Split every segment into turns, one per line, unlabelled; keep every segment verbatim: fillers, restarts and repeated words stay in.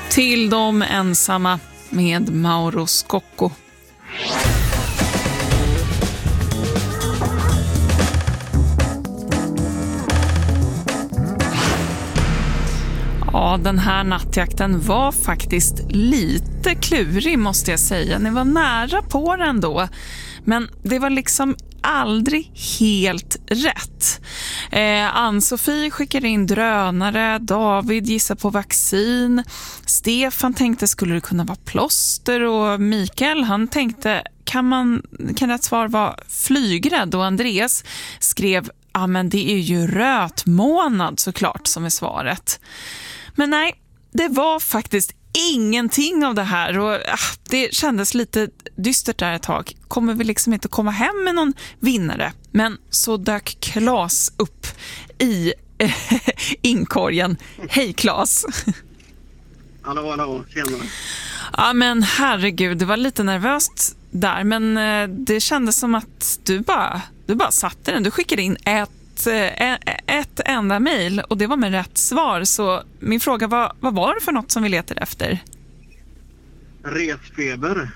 Till de ensamma med Mauro Scocco. Ja, den här nattjakten var faktiskt lite klurig måste jag säga. Ni var nära på den då. Men det var liksom aldrig helt rätt. Eh, Ann-Sofie skickade in drönare, David gissar på vaccin, Stefan tänkte skulle det kunna vara plåster och Mikael han tänkte kan, man, kan rätt svar vara flygrädd och Andreas skrev ja men det är ju rötmånad såklart som är svaret. Men nej, det var faktiskt ingenting av det här och ah, det kändes lite dystert där ett tag. Kommer vi liksom inte komma hem med någon vinnare? Men så dök Claes upp i eh, inkorgen. Hej Claes!
Hallå, hallå, tjena.
Ja men herregud, det var lite nervöst där men eh, det kändes som att du bara, du bara satte den. Du skickade in ett ett enda mejl och det var med rätt svar. Så min fråga var, vad var det för något som vi letade efter?
Resfeber.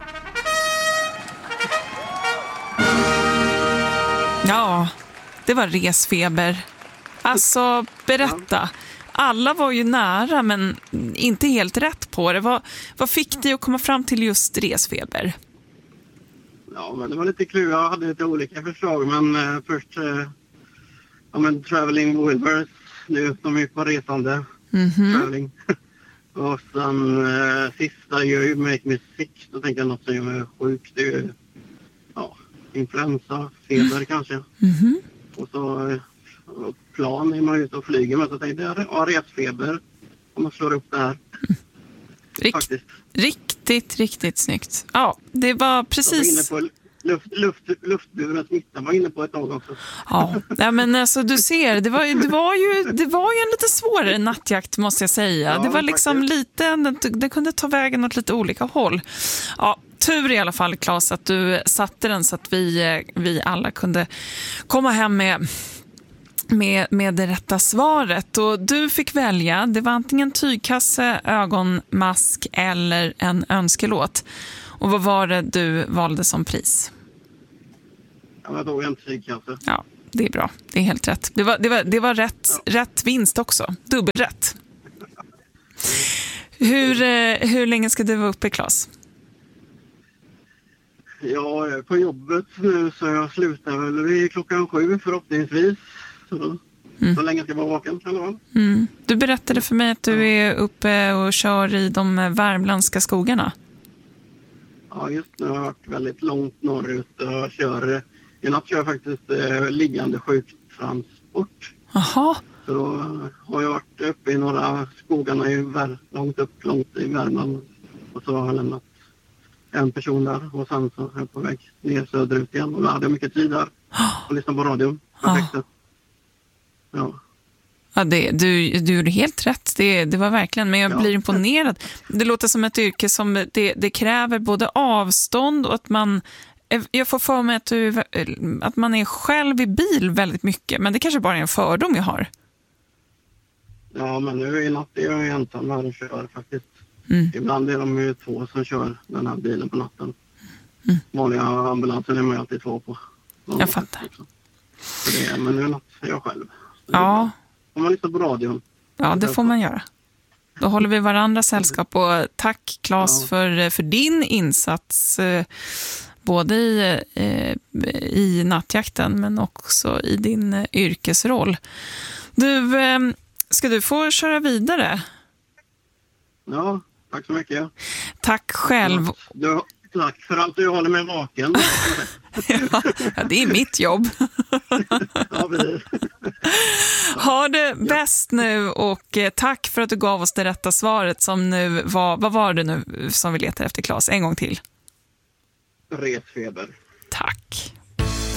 Ja, det var resfeber. Alltså, berätta. Alla var ju nära men inte helt rätt på det. Vad, vad fick dig att komma fram till just resfeber?
Ja, men det var lite klurigt. Jag hade lite olika förslag men eh, först... Eh... Ja men Traveling Wilburys, nu de är på resande.
Mm-hmm.
Traveling. Och sen eh, sista gör ju Make Me Sick. Då tänker jag något som gör mig sjuk. Det är ju ja, influensa, feber mm. kanske.
Mm-hmm.
Och så eh, plan är man ute och flyger med. Så tänkte jag, ja resfeber. Om man slår upp det här. Mm.
Rikt,
Faktiskt.
Riktigt, riktigt snyggt. Ja, det var precis...
Luft, luft, luftburen smitta var inne på ett tag också.
Ja, ja men alltså du ser, det var ju, det var ju, det var ju en lite svårare nattjakt måste jag säga. Ja, det var liksom faktiskt. lite, det, det kunde ta vägen åt lite olika håll. Ja, tur i alla fall Claes att du satte den så att vi, vi alla kunde komma hem med, med, med det rätta svaret. Och du fick välja, det var antingen tygkasse, ögonmask eller en önskelåt. Och vad var det du valde som pris?
Jag tog en tygkasse.
Ja, det är bra. Det är helt rätt. Det var, det var, det var rätt, ja. rätt vinst också. Dubbelrätt. Hur, hur länge ska du vara uppe, Claes?
Ja, på jobbet nu så jag slutar väl vid klockan sju förhoppningsvis. Så, mm. så länge ska jag vara vaken.
Mm. Du berättade för mig att du är uppe och kör i de värmländska skogarna.
Ja, just nu har jag varit väldigt långt norrut. Jag kör, i natt kör jag faktiskt eh, liggande sjuktransport.
Jaha.
Så då har jag varit uppe i några skogarna i Vär, långt upp, långt i Värmland. Och så har jag lämnat en person där. Och sen så är jag på väg ner söderut igen. Och då hade jag mycket tid där. Och lyssna på radion. Perfekt. Ja.
Ja, det, du, du gjorde helt rätt. Det, det var verkligen, men jag ja. blir imponerad. Det låter som ett yrke som det, det kräver både avstånd och att man... Jag får för mig att, du, att man är själv i bil väldigt mycket, men det kanske bara är en fördom jag har.
Ja, men nu i natt är jag ensam här och kör faktiskt.
Mm.
Ibland är de ju två som kör den här bilen på natten. Mm. Vanliga ambulansen är man ju alltid två på. De
jag fattar.
Så det är, men nu i natt är jag själv.
Ja.
Om man lyssnar på radion.
Ja, det får man göra. Då håller vi varandra sällskap och tack Claes ja. för, för din insats både i, i nattjakten men också i din yrkesroll. Du, ska du få köra vidare?
Ja, tack så mycket.
Tack själv.
Du, tack för allt du håller mig vaken.
Ja, det är mitt jobb.
Ja, precis.
Ha det bäst nu och tack för att du gav oss det rätta svaret som nu var, vad var det nu som vi letar efter Claes? En gång till.
Resfeber.
Tack.